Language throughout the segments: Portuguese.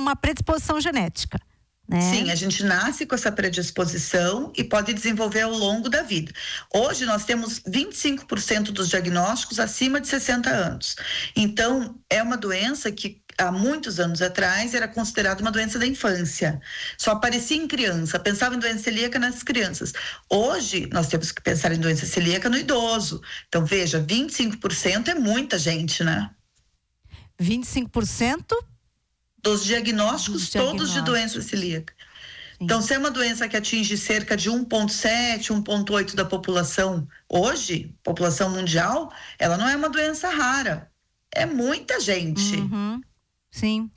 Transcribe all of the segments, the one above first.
uma predisposição genética, né? Sim, a gente nasce com essa predisposição e pode desenvolver ao longo da vida. Hoje nós temos 25% dos diagnósticos acima de 60 anos. Então, é uma doença que há muitos anos atrás era considerada uma doença da infância. Só aparecia em criança, pensava em doença celíaca nas crianças. Hoje, nós temos que pensar em doença celíaca no idoso. Então, veja, 25% é muita gente, né? 25%? Dos diagnósticos todos de doença celíaca. Sim. Então, se é uma doença que atinge cerca de 1,7, 1,8 da população hoje, população mundial, ela não é uma doença rara. É muita gente. Uhum. Sim.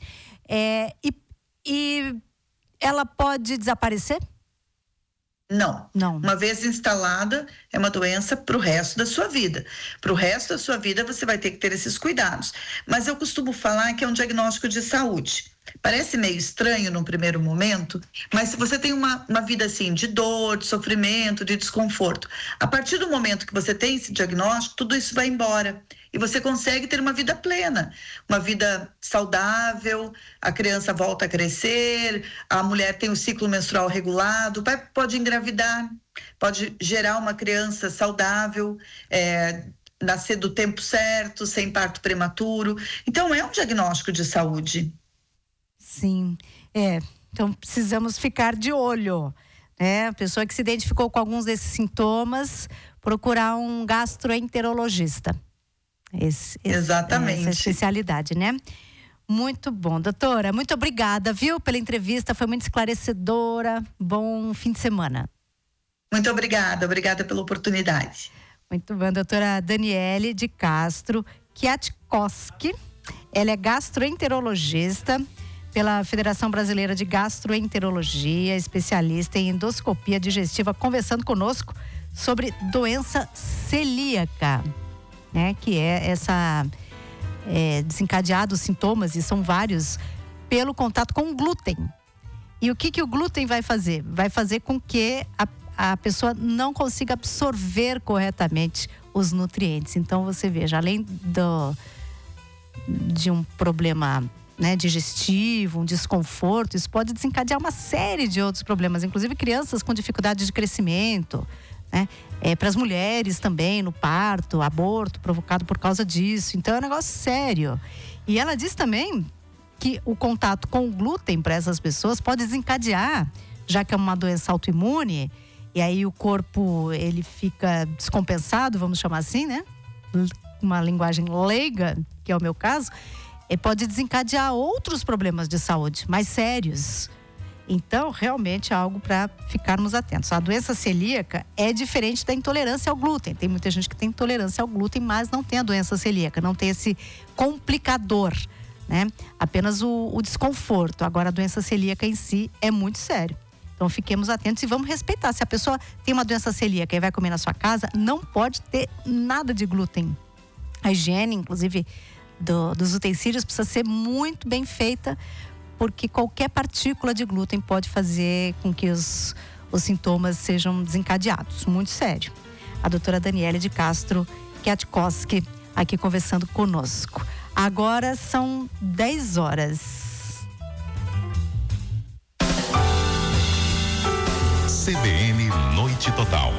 E ela pode desaparecer? Não. Uma vez instalada, é uma doença para o resto da sua vida. Para o resto da sua vida, você vai ter que ter esses cuidados. Mas eu costumo falar que é um diagnóstico de saúde. Parece meio estranho num primeiro momento, mas se você tem uma vida assim, de dor, de sofrimento, de desconforto, a partir do momento que você tem esse diagnóstico, tudo isso vai embora. E você consegue ter uma vida plena, uma vida saudável, a criança volta a crescer, a mulher tem o ciclo menstrual regulado, pode engravidar, pode gerar uma criança saudável, nascer do tempo certo, sem parto prematuro. Então, é um diagnóstico de saúde. Sim, então precisamos ficar de olho, né? A pessoa que se identificou com alguns desses sintomas, procurar um gastroenterologista. Exatamente. Essa especialidade, né? Muito bom, doutora, muito obrigada, viu, pela entrevista, foi muito esclarecedora. Bom fim de semana. Muito obrigada pela oportunidade. Muito bom, doutora Daniele de Castro Kwiatkowski. Ela é gastroenterologista pela Federação Brasileira de Gastroenterologia, especialista em endoscopia digestiva, conversando conosco sobre doença celíaca, né? Que é essa desencadeado os sintomas, e são vários, pelo contato com o glúten. E o que o glúten vai fazer? Vai fazer com que a pessoa não consiga absorver corretamente os nutrientes. Então, você veja, além de um problema, né, digestivo, um desconforto, isso pode desencadear uma série de outros problemas, inclusive crianças com dificuldade de crescimento, né? Para as mulheres também, no parto, aborto provocado por causa disso. Então é um negócio sério. E ela diz também que o contato com o glúten para essas pessoas pode desencadear, já que é uma doença autoimune, e aí o corpo ele fica descompensado, vamos chamar assim, né? Uma linguagem leiga, que é o meu caso, pode desencadear outros problemas de saúde mais sérios. Então, realmente é algo para ficarmos atentos. A doença celíaca é diferente da intolerância ao glúten. Tem muita gente que tem intolerância ao glúten, mas não tem a doença celíaca, não tem esse complicador, né? Apenas o desconforto. Agora, a doença celíaca em si é muito sério. Então, fiquemos atentos e vamos respeitar. Se a pessoa tem uma doença celíaca e vai comer na sua casa, não pode ter nada de glúten. A higiene, inclusive, dos utensílios precisa ser muito bem feita, porque qualquer partícula de glúten pode fazer com que os sintomas sejam desencadeados. Muito sério. A doutora Daniele de Castro Kwiatkowski aqui conversando conosco. Agora são 10 horas. CBN Noite Total.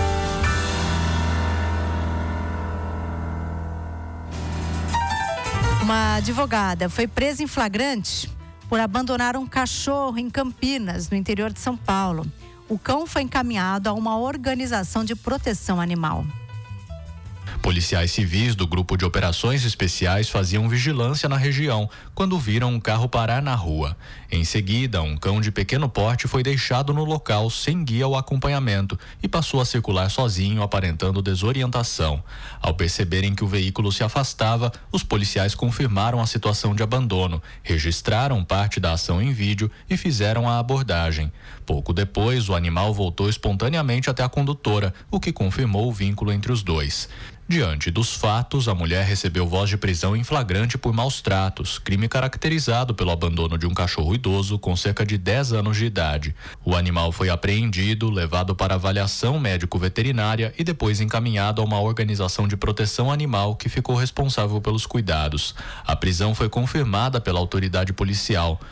Uma advogada foi presa em flagrante por abandonar um cachorro em Campinas, no interior de São Paulo. O cão foi encaminhado a uma organização de proteção animal. Policiais civis do Grupo de Operações Especiais faziam vigilância na região quando viram um carro parar na rua. Em seguida, um cão de pequeno porte foi deixado no local sem guia ou acompanhamento e passou a circular sozinho, aparentando desorientação. Ao perceberem que o veículo se afastava, os policiais confirmaram a situação de abandono, registraram parte da ação em vídeo e fizeram a abordagem. Pouco depois, o animal voltou espontaneamente até a condutora, o que confirmou o vínculo entre os dois. Diante dos fatos, a mulher recebeu voz de prisão em flagrante por maus tratos, crime caracterizado pelo abandono de um cachorro idoso com cerca de 10 anos de idade. O animal foi apreendido, levado para avaliação médico-veterinária e depois encaminhado a uma organização de proteção animal que ficou responsável pelos cuidados. A prisão foi confirmada pela autoridade policial.